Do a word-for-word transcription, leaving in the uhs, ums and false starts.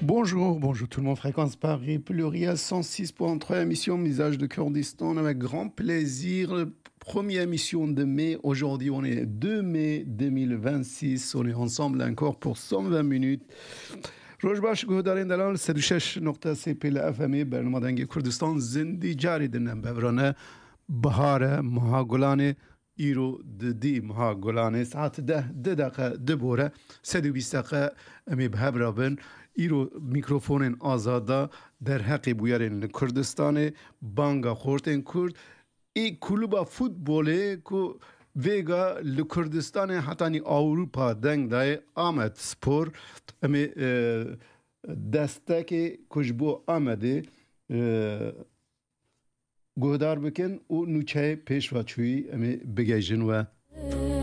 Bonjour, bonjour tout le monde, Fréquence Paris, Pluriel cent six point trois, émission Visage de Kurdistan, avec grand plaisir, première émission de mai, aujourd'hui on est deux mai deux mille vingt-six, on est ensemble encore pour cent vingt minutes. روش باش گهدارین دلال صد و شش نقطه سه پیل اف امی برنامه دنگ کردستان زندی جاری دنم ببرانه بهار مها گلانه ایرو ددی مها گلانه ساعت ده ده دقیقه ده بوره صد و بیست دقیقه امی بهبرابن ایرو میکروفون آزادا در حقی بویارین کردستان بانگا خورتین کرد ای کلوبا فوتبوله که ویگا لکردستان حتانی اروپا دنگ دای آمد سپور امی دسته کشبو آمده گهدار بکن و نوچه پیش و چوی امی بگیجن و